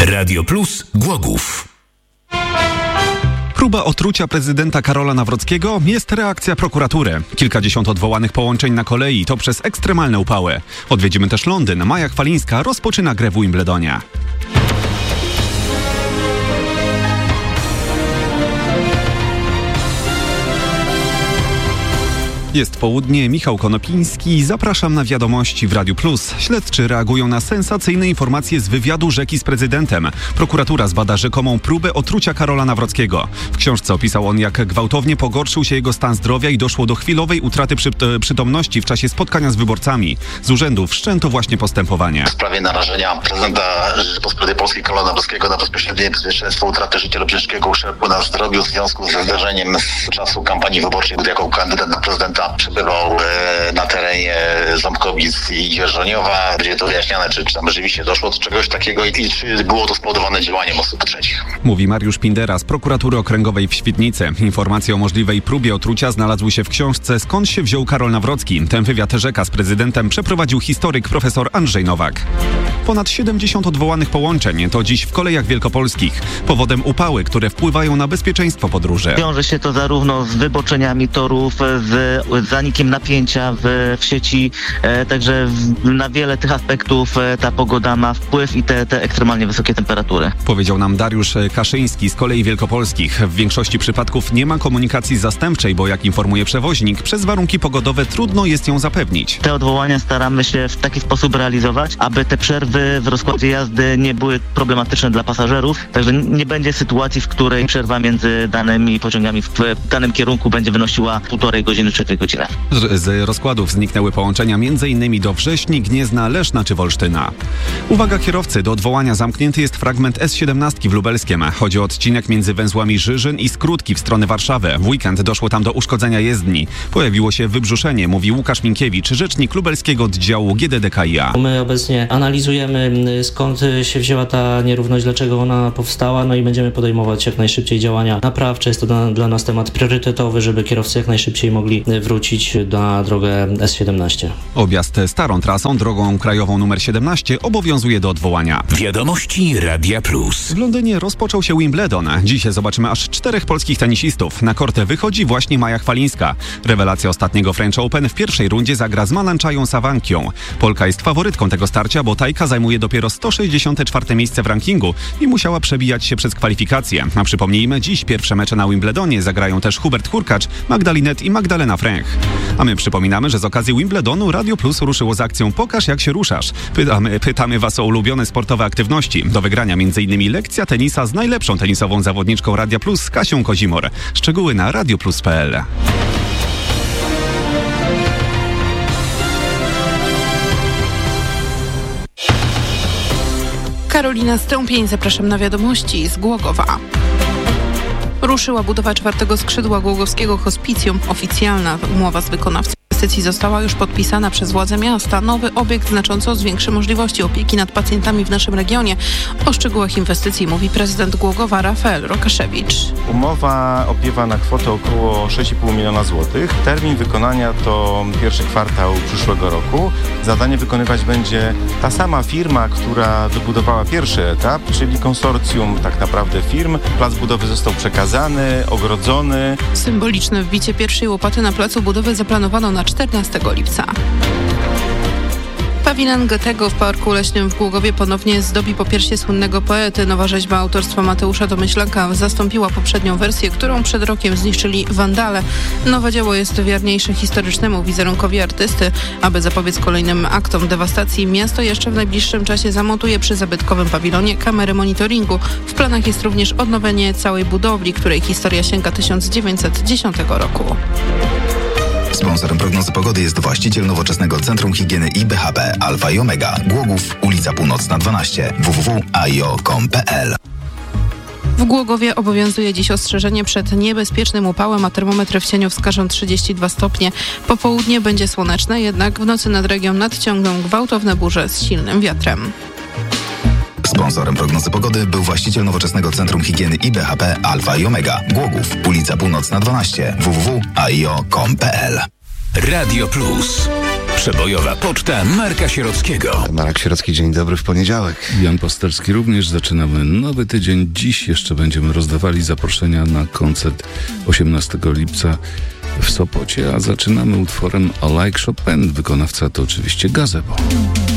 Radio Plus Głogów. Próba otrucia prezydenta Karola Nawrockiego jest reakcja prokuratury. Kilkadziesiąt odwołanych połączeń na kolei to przez ekstremalne upały. Odwiedzimy też Londyn. Maja Chwalińska rozpoczyna grę w Wimbledonie. Jest południe, Michał Konopiński. Zapraszam na wiadomości w Radiu Plus. Śledczy reagują na sensacyjne informacje z wywiadu Rzeki z prezydentem. Prokuratura zbada rzekomą próbę otrucia Karola Nawrockiego. W książce opisał on, jak gwałtownie pogorszył się jego stan zdrowia i doszło do chwilowej utraty przytomności w czasie spotkania z wyborcami. Z urzędu wszczęto właśnie postępowanie. W sprawie narażenia prezydenta Rzeczypospolitej Polskiej Karola Nawrockiego na bezpośrednie niebezpieczeństwo utraty życia lub ciężkiego uszczerbku na zdrowiu w związku ze zdarzeniem z czasu kampanii wyborczej, gdy jako kandydat na prezydenta przebywał na terenie Ząbkowic i Dzierżoniowa. Będzie to wyjaśniane, czy tam rzeczywiście doszło do czegoś takiego i czy było to spowodowane działaniem osób trzecich. Mówi Mariusz Pindera z Prokuratury Okręgowej w Świdnicy. Informacje o możliwej próbie otrucia znalazły się w książce Skąd się wziął Karol Nawrocki. Ten wywiad Rzeka z prezydentem przeprowadził historyk profesor Andrzej Nowak. Ponad 70 odwołanych połączeń to dziś w kolejach wielkopolskich. Powodem upały, które wpływają na bezpieczeństwo podróży. Wiąże się to zarówno z wyboczeniami torów, z zanikiem napięcia w sieci, także na wiele tych aspektów ta pogoda ma wpływ i te ekstremalnie wysokie temperatury. Powiedział nam Dariusz Kaszyński z Kolei Wielkopolskich. W większości przypadków nie ma komunikacji zastępczej, bo jak informuje przewoźnik, przez warunki pogodowe trudno jest ją zapewnić. Te odwołania staramy się w taki sposób realizować, aby te przerwy w rozkładzie jazdy nie były problematyczne dla pasażerów, także nie będzie sytuacji, w której przerwa między danymi pociągami w danym kierunku będzie wynosiła 1,5 godziny czy 2 godziny. Z rozkładów zniknęły połączenia m.in. do Wrześni, Gniezna, Leszna czy Wolsztyna. Uwaga kierowcy, do odwołania zamknięty jest fragment S17 w Lubelskiem. Chodzi o odcinek między węzłami Żyżyn i Skrótki w stronę Warszawy. W weekend doszło tam do uszkodzenia jezdni. Pojawiło się wybrzuszenie, mówi Łukasz Minkiewicz, rzecznik lubelskiego oddziału GDDKiA. My obecnie analizujemy, skąd się wzięła ta nierówność, dlaczego ona powstała, no i będziemy podejmować jak najszybciej działania naprawcze. Jest to dla nas temat priorytetowy, żeby kierowcy jak najszybciej mogli wrócić na drogę S17. Objazd starą trasą, drogą krajową nr 17 obowiązuje do odwołania. Wiadomości Radia Plus. W Londynie rozpoczął się Wimbledon. Dzisiaj zobaczymy aż 4 polskich tenisistów. Na kortę wychodzi właśnie Maja Chwalińska. Rewelacja ostatniego French Open w pierwszej rundzie zagra z Malanchają Sawankią. Polka jest faworytką tego starcia, bo Tajka zajmuje dopiero 164 miejsce w rankingu i musiała przebijać się przez kwalifikacje. A przypomnijmy, dziś pierwsze mecze na Wimbledonie zagrają też Hubert Hurkacz, Magdalinet i Magdalena Fręch. A my przypominamy, że z okazji Wimbledonu Radio Plus ruszyło z akcją Pokaż jak się ruszasz. Pytamy Was o ulubione sportowe aktywności. Do wygrania m.in. lekcja tenisa z najlepszą tenisową zawodniczką Radia Plus, Kasią Kozimor. Szczegóły na radioplus.pl. Karolina Stępień, zapraszam na wiadomości z Głogowa. Ruszyła budowa 4. skrzydła głogowskiego hospicjum. Oficjalna umowa z wykonawcą inwestycji została już podpisana przez władze miasta. Nowy obiekt znacząco zwiększy możliwości opieki nad pacjentami w naszym regionie. O szczegółach inwestycji mówi prezydent Głogowa Rafael Rokaszewicz. Umowa opiewa na kwotę około 6,5 miliona złotych. Termin wykonania to pierwszy kwartał przyszłego roku. Zadanie wykonywać będzie ta sama firma, która dobudowała pierwszy etap, czyli konsorcjum tak naprawdę firm. Plac budowy został przekazany, ogrodzony. Symboliczne wbicie pierwszej łopaty na placu budowy zaplanowano na 14 lipca. Pawilon Goethego w Parku Leśnym w Głogowie ponownie zdobi popiersie słynnego poety. Nowa rzeźba autorstwa Mateusza Domyślaka zastąpiła poprzednią wersję, którą przed rokiem zniszczyli wandale. Nowe dzieło jest wierniejsze historycznemu wizerunkowi artysty. Aby zapobiec kolejnym aktom dewastacji, miasto jeszcze w najbliższym czasie zamontuje przy zabytkowym pawilonie kamery monitoringu. W planach jest również odnowienie całej budowli, której historia sięga 1910 roku. Sponsorem prognozy pogody jest właściciel nowoczesnego Centrum Higieny i BHP Alfa i Omega. Głogów, ulica Północna 12, www.aio.com.pl. W Głogowie obowiązuje dziś ostrzeżenie przed niebezpiecznym upałem, a termometry w cieniu wskażą 32 stopnie. Popołudnie będzie słoneczne, jednak w nocy nad region nadciągną gwałtowne burze z silnym wiatrem. Sponsorem prognozy pogody był właściciel nowoczesnego Centrum Higieny i BHP Alfa i Omega. Głogów, ulica Północna 12, www.aio.com.pl. Radio Plus. Przebojowa poczta Marka Sierockiego. Marek Sierocki, dzień dobry w poniedziałek. Jan Pasterski również. Zaczynamy nowy tydzień. Dziś jeszcze będziemy rozdawali zaproszenia na koncert 18 lipca w Sopocie, a zaczynamy utworem I Like Chopin. Wykonawca to oczywiście Gazebo.